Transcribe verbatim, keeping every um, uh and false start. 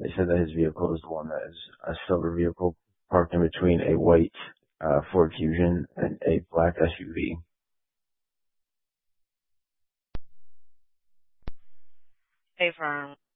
They said that his vehicle is the one that is a silver vehicle parked in between a white uh, Ford Fusion and a black S U V. Affirm.